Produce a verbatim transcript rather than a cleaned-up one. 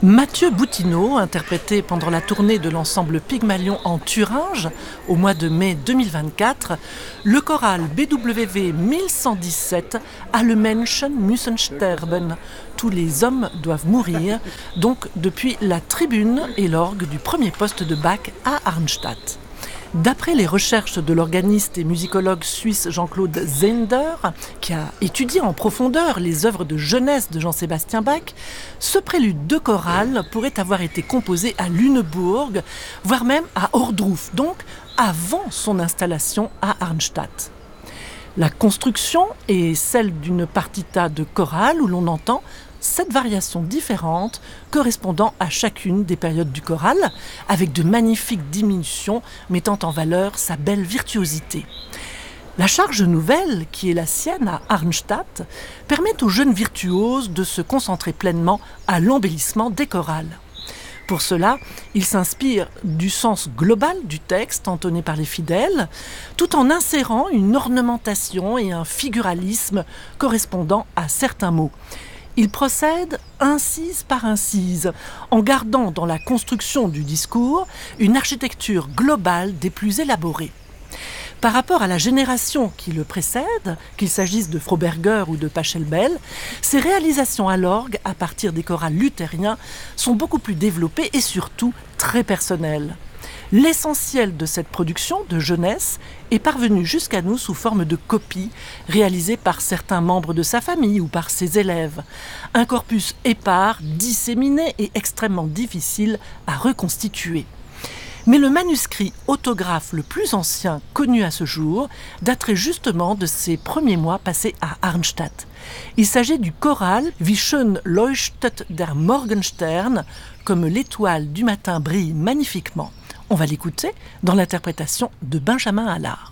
Mathieu Bouttineau, interprété pendant la tournée de l'ensemble Pygmalion en Thuringe au mois de mai deux mille vingt-quatre, le choral B W V mille cent dix-sept Alle Menschen müssen sterben, tous les hommes doivent mourir, donc depuis la tribune et l'orgue du premier poste de Bach à Arnstadt. D'après les recherches de l'organiste et musicologue suisse Jean-Claude Zehnder, qui a étudié en profondeur les œuvres de jeunesse de Jean-Sébastien Bach, ce prélude de chorale pourrait avoir été composé à Lüneburg, voire même à Ohrdruf, donc avant son installation à Arnstadt. La construction est celle d'une partita de chorale où l'on entend sept variations différentes correspondant à chacune des périodes du choral, avec de magnifiques diminutions mettant en valeur sa belle virtuosité. La charge nouvelle, qui est la sienne à Arnstadt, permet aux jeunes virtuoses de se concentrer pleinement à l'embellissement des chorales. Pour cela, il s'inspire du sens global du texte entonné par les fidèles, tout en insérant une ornementation et un figuralisme correspondant à certains mots. Il procède incise par incise, en gardant dans la construction du discours une architecture globale des plus élaborées. Par rapport à la génération qui le précède, qu'il s'agisse de Froberger ou de Pachelbel, ses réalisations à l'orgue à partir des chorales luthériens sont beaucoup plus développées et surtout très personnelles. L'essentiel de cette production de jeunesse est parvenu jusqu'à nous sous forme de copies réalisées par certains membres de sa famille ou par ses élèves. Un corpus épars, disséminé et extrêmement difficile à reconstituer. Mais le manuscrit autographe le plus ancien connu à ce jour daterait justement de ses premiers mois passés à Arnstadt. Il s'agit du choral Wie schön leuchtet der Morgenstern, comme l'étoile du matin brille magnifiquement. On va l'écouter dans l'interprétation de Benjamin Allard.